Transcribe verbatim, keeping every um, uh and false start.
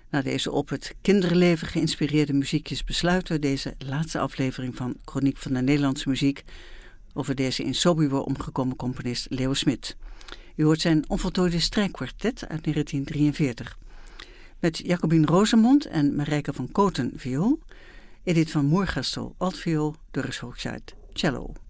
Na deze op het kinderleven geïnspireerde muziekjes besluiten we deze laatste aflevering van Chroniek van de Nederlandse Muziek over deze in Sobibor omgekomen componist Leo Smit. U hoort zijn onvoltooide strijkkwartet uit negentien drieënveertig. Met Jacobien Rosemond en Marijke van Koten viool, Edith van Moergastel altviool, Doris Hoogzuid cello.